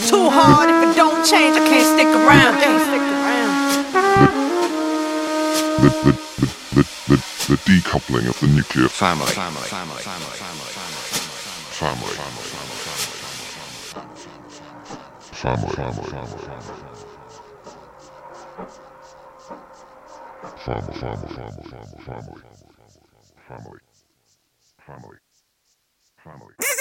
Too hard, if it don't change, I can't stick around. The decoupling of the nuclear family. Family.